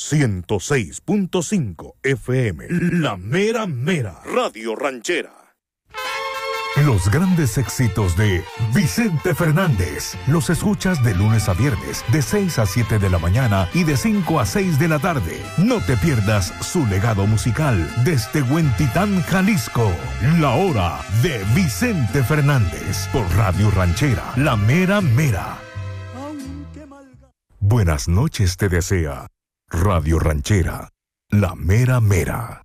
106.5 FM, La Mera Mera, Radio Ranchera. Los grandes éxitos de Vicente Fernández los escuchas de lunes a viernes de 6 a 7 de la mañana y de 5 a 6 de la tarde. No te pierdas su legado musical desde Huentitán, Jalisco. La hora de Vicente Fernández por Radio Ranchera, La Mera Mera. Buenas noches te desea Radio Ranchera, La Mera Mera.